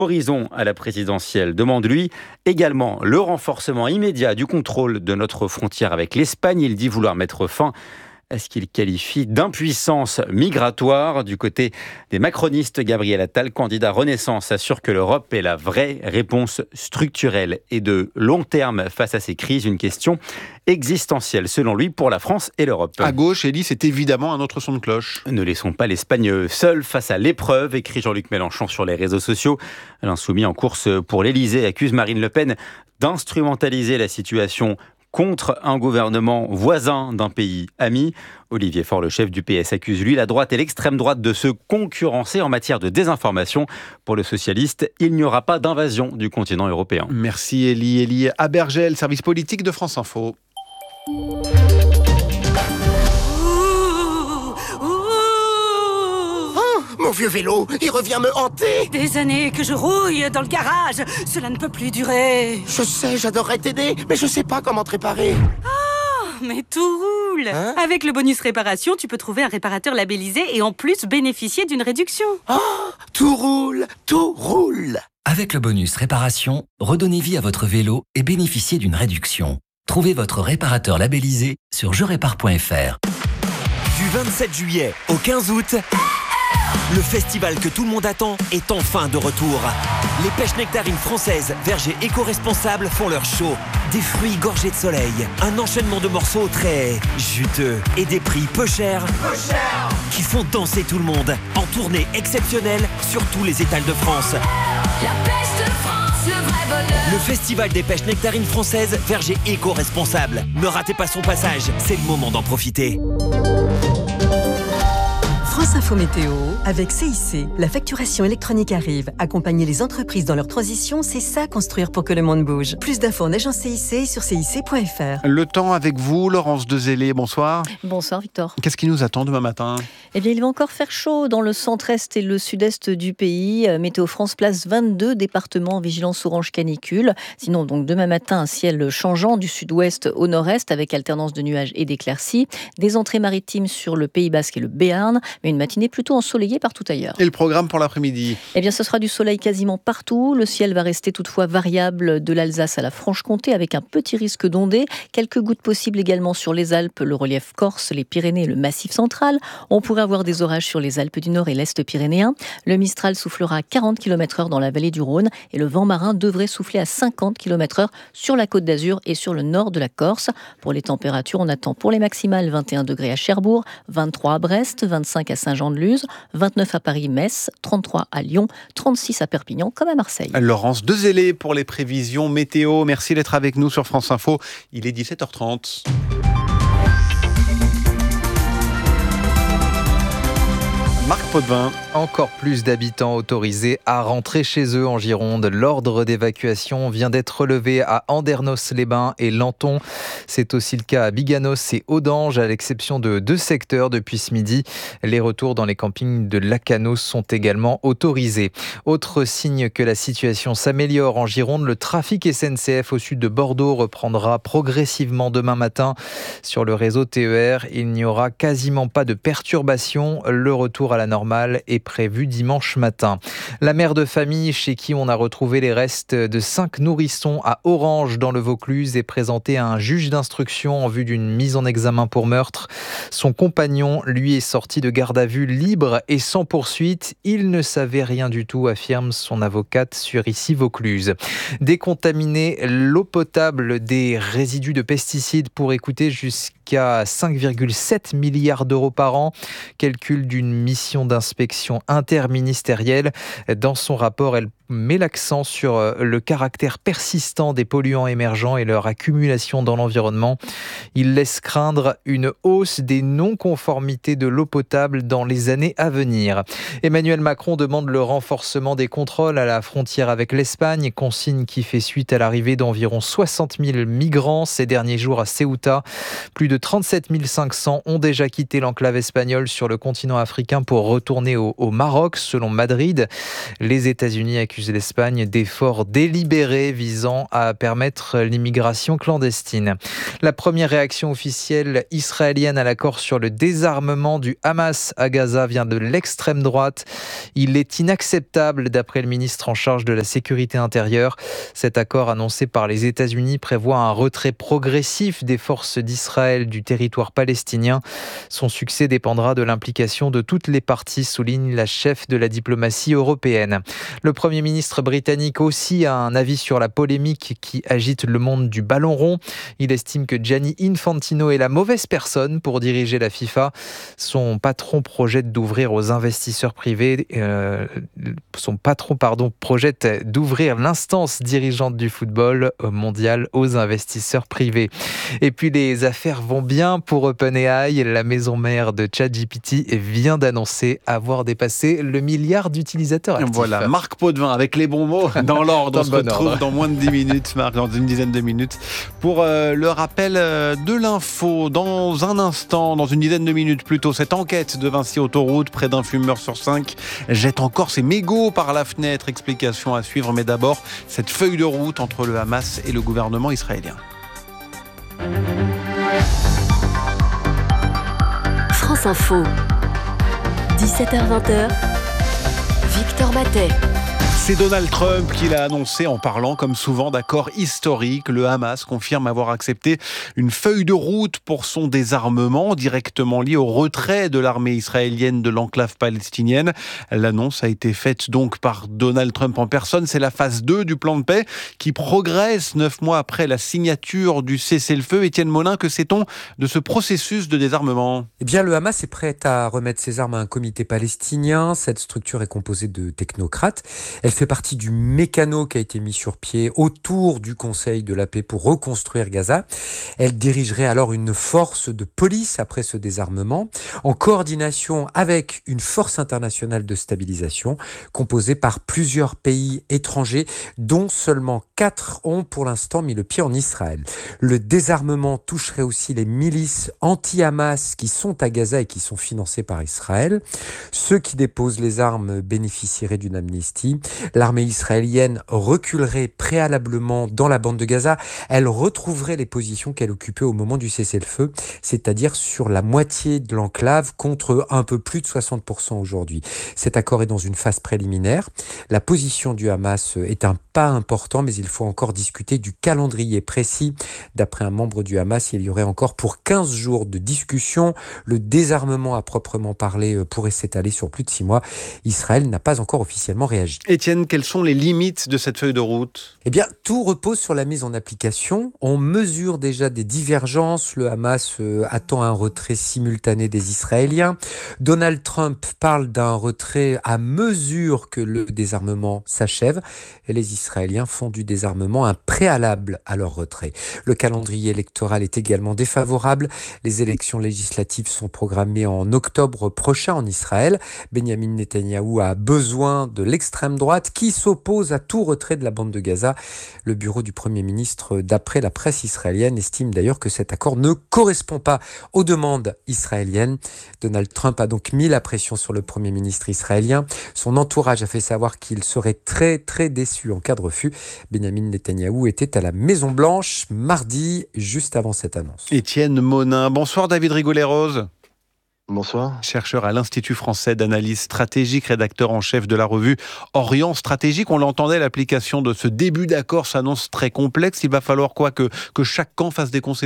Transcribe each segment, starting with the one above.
horizon à la présidentielle demande, lui, également le renforcement immédiat du contrôle de notre frontière avec l'Espagne. Il dit vouloir mettre fin à ce qu'il qualifie d'impuissance migratoire. Du côté des macronistes, Gabriel Attal, candidat Renaissance, assure que l'Europe est la vraie réponse structurelle et de long terme face à ces crises, une question existentielle selon lui pour la France et l'Europe. À gauche, Elie, c'est évidemment un autre son de cloche. Ne laissons pas l'Espagne seule face à l'épreuve, écrit Jean-Luc Mélenchon sur les réseaux sociaux. L'insoumis en course pour l'Elysée accuse Marine Le Pen d'instrumentaliser la situation contre un gouvernement voisin d'un pays ami. Olivier Faure, le chef du PS, accuse lui la droite et l'extrême droite de se concurrencer en matière de désinformation. Pour le socialiste, il n'y aura pas d'invasion du continent européen. Merci Elie. Elie Abergel, service politique de France Info. Mon vieux vélo, il revient me hanter. Des années que je rouille dans le garage, cela ne peut plus durer. Je sais, j'adorerais t'aider, mais je sais pas comment te réparer. Mais tout roule. Avec le bonus réparation, tu peux trouver un réparateur labellisé et en plus bénéficier d'une réduction. Tout roule, tout roule. Avec le bonus réparation, redonnez vie à votre vélo et bénéficiez d'une réduction. Trouvez votre réparateur labellisé sur jerépare.fr. Du 27 juillet au 15 août, le festival que tout le monde attend est enfin de retour. Les pêches nectarines françaises, vergers éco-responsables font leur show. Des fruits gorgés de soleil, un enchaînement de morceaux très juteux et des prix peu chers qui font danser tout le monde. En tournée exceptionnelle sur tous les étals de France. La pêche de France, le vrai bonheur. Le festival des pêches nectarines françaises, vergers éco-responsables. Ne ratez pas son passage, c'est le moment d'en profiter. France Info Météo, avec CIC. La facturation électronique arrive. Accompagner les entreprises dans leur transition, c'est ça construire pour que le monde bouge. Plus d'infos en agence CIC et sur cic.fr. Le temps avec vous, Laurence Dezellé, bonsoir. Bonsoir Victor. Qu'est-ce qui nous attend demain matin ? Eh bien, il va encore faire chaud dans le centre-est et le sud-est du pays. Météo France place 22 départements en vigilance orange canicule. Sinon, donc demain matin, un ciel changeant du sud-ouest au nord-est avec alternance de nuages et d'éclaircies. Des entrées maritimes sur le Pays Basque et le Béarn, mais une matinée plutôt ensoleillée partout ailleurs. Et le programme pour l'après-midi ? Eh bien, ce sera du soleil quasiment partout. Le ciel va rester toutefois variable de l'Alsace à la Franche-Comté avec un petit risque d'ondées. Quelques gouttes possibles également sur les Alpes, le relief corse, les Pyrénées et le Massif central. On pourrait avoir des orages sur les Alpes du Nord et l'Est pyrénéen. Le Mistral soufflera à 40 km/h dans la vallée du Rhône et le vent marin devrait souffler à 50 km/h sur la Côte d'Azur et sur le nord de la Corse. Pour les températures, on attend pour les maximales 21 degrés à Cherbourg, 23 à Brest, 25 à Saint-Jean-de-Luz, 29 à Paris-Metz, 33 à Lyon, 36 à Perpignan comme à Marseille. Laurence Dezellé pour les prévisions météo. Merci d'être avec nous sur France Info. Il est 17h30. Marc Potvin. Encore plus d'habitants autorisés à rentrer chez eux en Gironde. L'ordre d'évacuation vient d'être relevé à Andernos-les-Bains et Lanton. C'est aussi le cas à Biganos et Audange, à l'exception de 2 secteurs depuis ce midi. Les retours dans les campings de Lacanos sont également autorisés. Autre signe que la situation s'améliore en Gironde, le trafic SNCF au sud de Bordeaux reprendra progressivement demain matin. Sur le réseau TER, il n'y aura quasiment pas de perturbations. Le retour à la normale est prévu dimanche matin. La mère de famille chez qui on a retrouvé les restes de 5 nourrissons à Orange dans le Vaucluse est présentée à un juge d'instruction en vue d'une mise en examen pour meurtre. Son compagnon, lui, est sorti de garde à vue libre et sans poursuite. Il ne savait rien du tout, affirme son avocate sur ici Vaucluse. Décontaminer l'eau potable des résidus de pesticides pourrait coûter jusqu'à 5,7 milliards d'euros par an. Calcul d'une mission d'inspection interministérielle. Dans son rapport, elle met l'accent sur le caractère persistant des polluants émergents et leur accumulation dans l'environnement. Il laisse craindre une hausse des non-conformités de l'eau potable dans les années à venir. Emmanuel Macron demande le renforcement des contrôles à la frontière avec l'Espagne, consigne qui fait suite à l'arrivée d'environ 60 000 migrants ces derniers jours à Ceuta. Plus de 37 500 ont déjà quitté l'enclave espagnole sur le continent africain pour retourner au Maroc, selon Madrid. Les États-Unis accusent accuse l'Espagne d'efforts délibérés visant à permettre l'immigration clandestine. La première réaction officielle israélienne à l'accord sur le désarmement du Hamas à Gaza vient de l'extrême droite. Il est inacceptable, d'après le ministre en charge de la sécurité intérieure. Cet accord annoncé par les États-Unis prévoit un retrait progressif des forces d'Israël du territoire palestinien. Son succès dépendra de l'implication de toutes les parties, souligne la chef de la diplomatie européenne. Le Premier ministre britannique aussi a un avis sur la polémique qui agite le monde du ballon rond. Il estime que Gianni Infantino est la mauvaise personne pour diriger la FIFA. Son patron projette d'ouvrir aux investisseurs privés. Projette d'ouvrir l'instance dirigeante du football mondial aux investisseurs privés. Et puis les affaires vont bien pour OpenAI. La maison mère de ChatGPT vient d'annoncer avoir dépassé le milliard d'utilisateurs actifs. Voilà, Marc Potvin avec les bons mots dans l'ordre. On se retrouve dans moins de 10 minutes, Marc, dans une dizaine de minutes, pour le rappel de l'info. Dans un instant, dans une dizaine de minutes plutôt, cette enquête de Vinci Autoroute, près d'un fumeur sur 5 jette encore ses mégots par la fenêtre. Explication à suivre, mais d'abord, cette feuille de route entre le Hamas et le gouvernement israélien. France Info, 17h-20h, Victor Matet. C'est Donald Trump qui l'a annoncé en parlant, comme souvent, d'accords historiques. Le Hamas confirme avoir accepté une feuille de route pour son désarmement, directement liée au retrait de l'armée israélienne de l'enclave palestinienne. L'annonce a été faite donc par Donald Trump en personne. C'est la phase 2 du plan de paix qui progresse 9 mois après la signature du cessez-le-feu. Étienne Molin, que sait-on de ce processus de désarmement ? Eh bien, le Hamas est prêt à remettre ses armes à un comité palestinien. Cette structure est composée de technocrates. Elle fait partie du mécano qui a été mis sur pied autour du Conseil de la paix pour reconstruire Gaza. Elle dirigerait alors une force de police après ce désarmement, en coordination avec une force internationale de stabilisation composée par plusieurs pays étrangers, dont seulement 4 ont pour l'instant mis le pied en Israël. Le désarmement toucherait aussi les milices anti-Hamas qui sont à Gaza et qui sont financées par Israël. Ceux qui déposent les armes bénéficieraient d'une amnistie. L'armée israélienne reculerait préalablement dans la bande de Gaza. Elle retrouverait les positions qu'elle occupait au moment du cessez-le-feu, c'est-à-dire sur la moitié de l'enclave contre un peu plus de 60% aujourd'hui. Cet accord est dans une phase préliminaire. La position du Hamas est un pas important, mais il faut encore discuter du calendrier précis. D'après un membre du Hamas, il y aurait encore pour 15 jours de discussion. Le désarmement à proprement parler pourrait s'étaler sur plus de 6 mois. Israël n'a pas encore officiellement réagi. Étienne, quelles sont les limites de cette feuille de route ? Eh bien, tout repose sur la mise en application. On mesure déjà des divergences. Le Hamas attend un retrait simultané des Israéliens. Donald Trump parle d'un retrait à mesure que le désarmement s'achève. Et les Israéliens font du désarmement un préalable à leur retrait. Le calendrier électoral est également défavorable. Les élections législatives sont programmées en octobre prochain en Israël. Benjamin Netanyahou a besoin de l'extrême droite qui s'oppose à tout retrait de la bande de Gaza. Le bureau du Premier ministre, d'après la presse israélienne, estime d'ailleurs que cet accord ne correspond pas aux demandes israéliennes. Donald Trump a donc mis la pression sur le Premier ministre israélien. Son entourage a fait savoir qu'il serait très très déçu en cas de refus. Benjamin Netanyahou était à la Maison-Blanche mardi, juste avant cette annonce. Étienne Monin. Bonsoir David Rigolet-Rose. Bonsoir. Chercheur à l'Institut français d'analyse stratégique, rédacteur en chef de la revue Orient Stratégique. On l'entendait, l'application de ce début d'accord s'annonce très complexe. Il va falloir quoi, que chaque camp fasse des concessions ?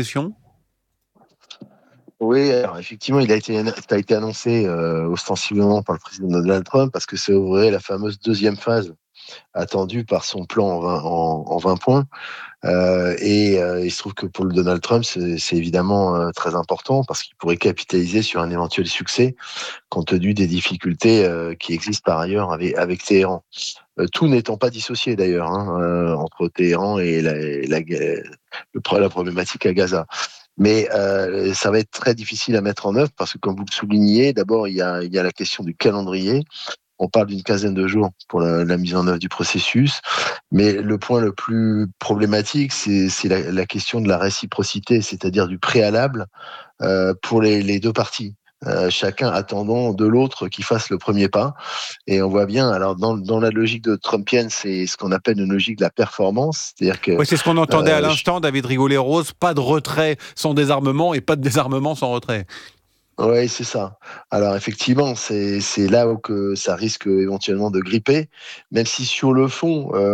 Oui, alors effectivement, ça a été annoncé ostensiblement par le président Donald Trump parce que c'est ouvrir la fameuse deuxième phase attendue par son plan en 20 points. Il se trouve que pour le Donald Trump, c'est évidemment très important parce qu'il pourrait capitaliser sur un éventuel succès compte tenu des difficultés qui existent par ailleurs avec Téhéran. Tout n'étant pas dissocié d'ailleurs entre Téhéran et la problématique à Gaza. Mais ça va être très difficile à mettre en œuvre parce que, comme vous le soulignez, d'abord il y a la question du calendrier. On parle d'une quinzaine de jours pour la mise en œuvre du processus, mais le point le plus problématique, c'est la question de la réciprocité, c'est-à-dire du préalable pour les deux parties. chacun attendant de l'autre qu'il fasse le premier pas. Et on voit bien, alors dans la logique de Trumpienne, c'est ce qu'on appelle une logique de la performance. C'est-à-dire que, oui, c'est ce qu'on entendait à l'instant, David Rigolet-Rose, pas de retrait sans désarmement et pas de désarmement sans retrait. Oui, c'est ça. Alors effectivement, c'est là où que ça risque éventuellement de gripper, même si sur le fond,